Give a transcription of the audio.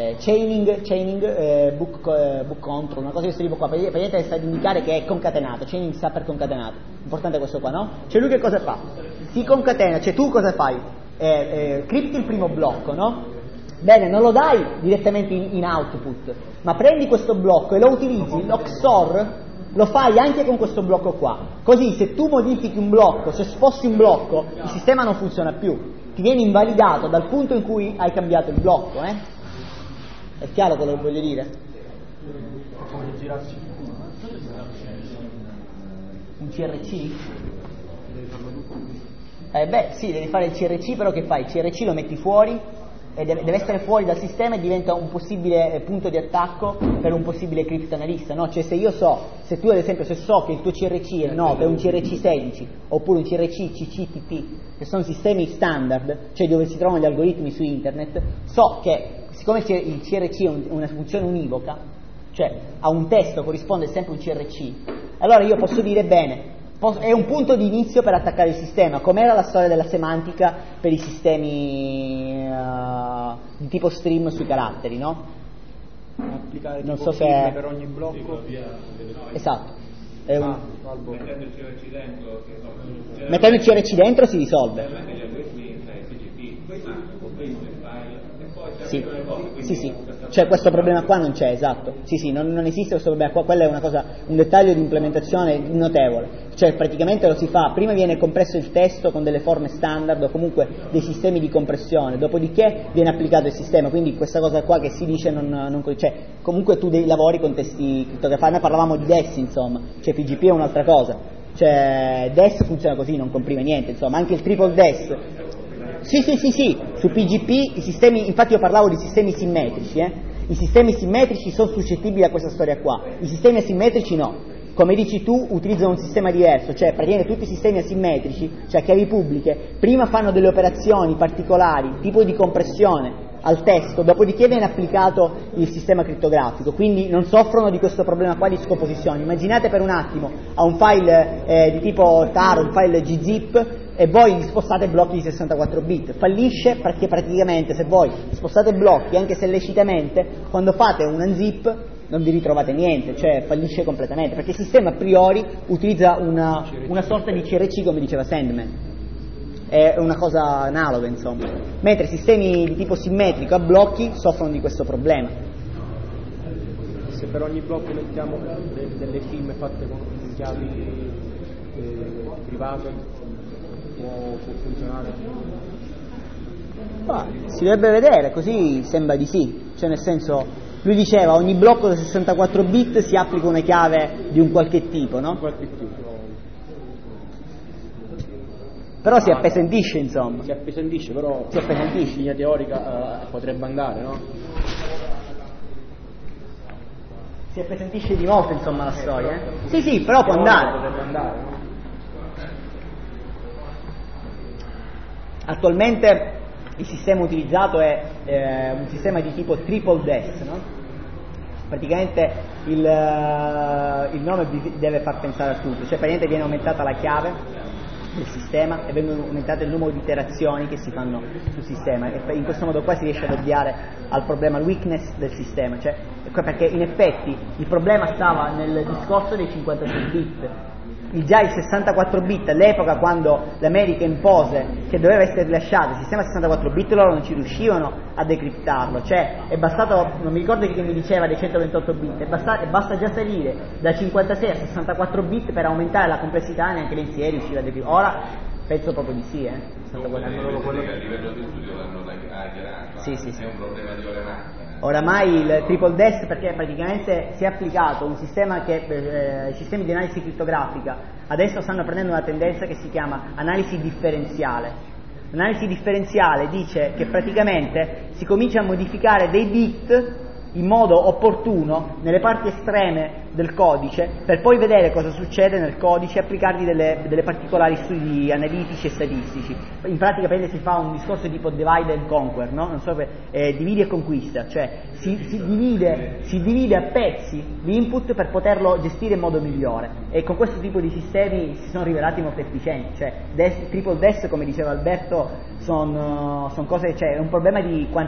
chaining book control, una cosa di questo tipo qua, praticamente sta ad indicare che è concatenato, chaining sta per concatenato, importante questo qua, no? Cioè lui che cosa fa? Si concatena, cioè tu cosa fai? Cripti il primo blocco, no? Bene, non lo dai direttamente in output, ma prendi questo blocco e lo utilizzi, lo XOR lo fai anche con questo blocco qua, così se tu modifichi un blocco, se sposti un blocco, il sistema non funziona più, ti viene invalidato dal punto in cui hai cambiato il blocco, È chiaro quello che voglio dire? Un CRC? Sì, devi fare il CRC, però che fai? Il CRC lo metti fuori e deve essere fuori dal sistema e diventa un possibile punto di attacco per un possibile cryptanalista, no? Cioè se tu ad esempio so che il tuo CRC è noto, è un CRC 16 oppure un CRC CCTP, che sono sistemi standard, cioè dove si trovano gli algoritmi su internet, so che siccome il CRC è una funzione univoca, cioè a un testo corrisponde sempre un CRC, allora io posso dire bene, è un punto di inizio per attaccare il sistema, come era la storia della semantica per i sistemi di tipo stream sui caratteri, no? Applicare non tipo so se per ogni blocco. Esatto. Mettendo il CRC dentro, mettendo il CRC dentro si risolve. gli algoritmi CGP, Sì, cioè questo problema qua non c'è, esatto. Sì, non esiste questo problema qua, quello è una cosa, un dettaglio di implementazione notevole. Cioè praticamente lo si fa, prima viene compresso il testo con delle forme standard o comunque dei sistemi di compressione, dopodiché viene applicato il sistema, quindi questa cosa qua che si dice cioè comunque tu lavori con testi crittografati, noi parlavamo di DES insomma, cioè PGP è un'altra cosa, cioè DES funziona così, non comprime niente, insomma, anche il triple DES. Sì, su PGP i sistemi, infatti io parlavo di sistemi simmetrici, i sistemi simmetrici sono suscettibili a questa storia qua, i sistemi asimmetrici no, come dici tu utilizzano un sistema diverso, cioè praticamente tutti i sistemi asimmetrici, cioè chiavi pubbliche, prima fanno delle operazioni particolari, tipo di compressione al testo, dopodiché viene applicato il sistema crittografico, quindi non soffrono di questo problema qua di scomposizione. Immaginate per un attimo a un file di tipo TAR, un file gzip, e voi gli spostate blocchi di 64 bit, fallisce perché praticamente se voi spostate blocchi anche se lecitamente, quando fate un unzip non vi ritrovate niente, cioè fallisce completamente, perché il sistema a priori utilizza una sorta di CRC come diceva Sandman, è una cosa analoga insomma, mentre sistemi di tipo simmetrico a blocchi soffrono di questo problema. Se per ogni blocco mettiamo delle firme fatte con chiavi private può funzionare? Si dovrebbe vedere, così sembra di sì, cioè nel senso, lui diceva ogni blocco da 64 bit si applica una chiave di un qualche tipo, no? Però si appesantisce insomma. Si appesantisce, però si appesantisce. In linea teorica potrebbe andare, no? Si appesantisce di molto insomma la storia, Sì, però può andare. Potrebbe andare, no? Attualmente il sistema utilizzato è un sistema di tipo triple DES, no? Praticamente il nome deve far pensare a tutto, cioè praticamente viene aumentata la chiave del sistema e vengono aumentate il numero di iterazioni che si fanno sul sistema, e in questo modo qua si riesce ad ovviare al problema, al weakness del sistema, cioè, perché in effetti il problema stava nel discorso dei 56 bit. Già il 64 bit all'epoca, quando l'America impose che doveva essere rilasciato il sistema 64 bit, loro non ci riuscivano a decriptarlo, cioè è bastato, non mi ricordo chi mi diceva dei 128 bit, basta già salire da 56 a 64 bit per aumentare la complessità, neanche l'NCA riusciva a decriptare. Ora penso proprio di sì, 64 bit. A livello di studio l'hanno hackerato, sì. È un problema di ore macchina. Oramai il triple DES, perché praticamente si è applicato un sistema che i sistemi di analisi crittografica adesso stanno prendendo una tendenza che si chiama analisi differenziale. L'analisi differenziale dice che praticamente si comincia a modificare dei bit in modo opportuno nelle parti estreme del codice per poi vedere cosa succede nel codice e applicargli delle particolari studi analitici e statistici. In pratica si fa un discorso tipo divide and conquer, no? Non so, dividi e conquista, cioè si divide a pezzi l'input per poterlo gestire in modo migliore, e con questo tipo di sistemi si sono rivelati molto efficienti, cioè triple DES, come diceva Alberto, sono cose, cioè è un problema di